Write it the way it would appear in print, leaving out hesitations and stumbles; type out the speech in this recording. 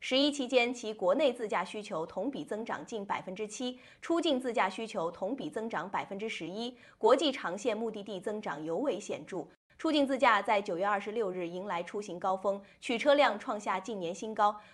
11期间，其国内自驾需求同比增长近7%，出境自驾需求同比增长11%，国际长线目的地增长尤为显著。出境自驾在9月26日迎来出行高峰，取车量创下近年新高。